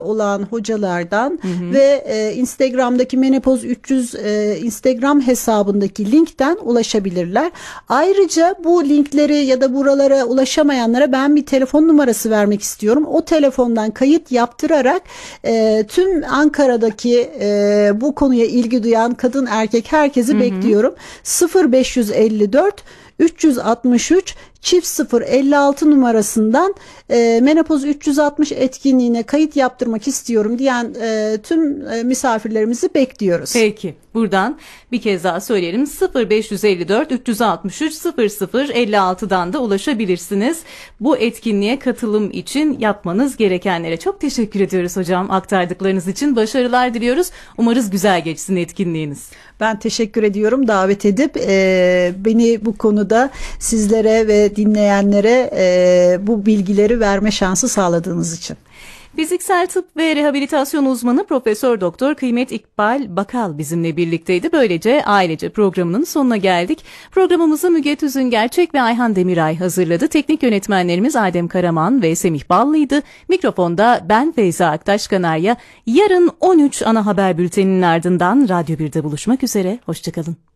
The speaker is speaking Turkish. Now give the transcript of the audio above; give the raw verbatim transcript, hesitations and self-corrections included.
olan hocalardan hı hı. ve e, Instagram'daki Menopoz üç yüz e, Instagram hesabındaki linkten ulaşabilirler. Ayrıca bu linkleri ya da buralara ulaşamayanlara ben bir telefon numarası vermek istiyorum. O telefondan kayıt yaptırarak e, tüm Ankara'daki e, bu konuya ilgi duyan kadın erkek herkesi hı hı. bekliyorum. sıfır beş yüz elli dört üç yüz altmış üç çift sıfır elli altı numarasından e, Menopoz üç yüz altmış etkinliğine kayıt yaptırmak istiyorum diyen e, tüm e, misafirlerimizi bekliyoruz. Peki, buradan bir kez daha söyleyelim. sıfır beş yüz elli dört üç yüz altmış üç sıfır sıfır elli altıdan da ulaşabilirsiniz. Bu etkinliğe katılım için yapmanız gerekenlere çok teşekkür ediyoruz hocam. Aktardıklarınız için başarılar diliyoruz. Umarız güzel geçsin etkinliğiniz. Ben teşekkür ediyorum davet edip e, beni bu konuda sizlere ve dinleyenlere e, bu bilgileri verme şansı sağladığınız için. Fiziksel tıp ve rehabilitasyon uzmanı Profesör Doktor Kıymet İkbal Bakal bizimle birlikteydi. Böylece ailece programının sonuna geldik. Programımızı Müge Tüzün Gerçek ve Ayhan Demiray hazırladı. Teknik yönetmenlerimiz Adem Karaman ve Semih Ballı'ydı. Mikrofonda ben Feyza Aktaş Kanarya. Yarın on üç ana haber bülteninin ardından Radyo bir'de buluşmak üzere. Hoşçakalın.